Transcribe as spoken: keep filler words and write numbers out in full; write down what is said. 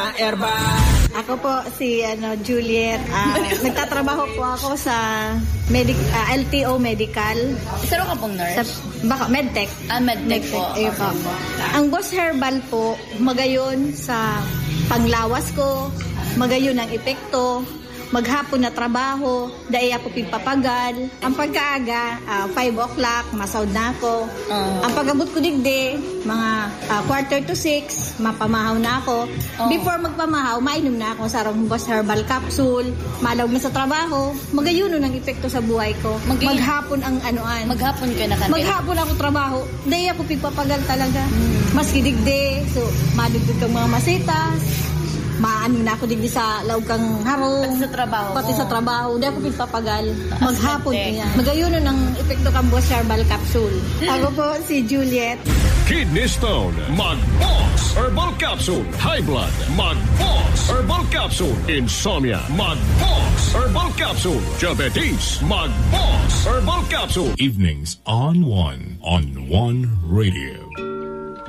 erba. Ako po si ano Juliet. Uh, nagtatrabaho po ako sa medic uh, L T O Medical. Sino ka pong nurse? Sa, baka Medtech. Ah, Medtech po. Ayun po. Ang Boss Herbal po, magayon sa panglawas ko, magayon ang epekto, maghapon na trabaho, dahil ako pipapagal. Ang pagkaaga, uh, five o'clock, masound na ako. Uh, ang pagabot ko digdi, mga uh, quarter to six, mapamahaw na ako. Uh, Before magpamahaw, mainom na ako sa Boss Herbal Capsule, malawag na sa trabaho, magayuno ng epekto sa buhay ko. Mag- maghapon ang anoan. Maghapon ka na kanil. Maghapon ako trabaho, dahil ako pipapagal talaga. Hmm. Maski digdi, so madugtog kang mga masitas, maano na ako digdi sa laog kang harong. Pati sa trabaho. Pati sa trabaho. Di ako pipapagal. Maghapon ko yan. Magayuno ng epekto kang Boss Herbal Capsule. Ako po si Juliet. Kidney Stone, Mag-Boss Herbal Capsule. High Blood, Mag-Boss Herbal Capsule. Insomnia, Mag-Boss Herbal Capsule. Diabetes, Mag-Boss Herbal Capsule. Evenings on One, on One Radio.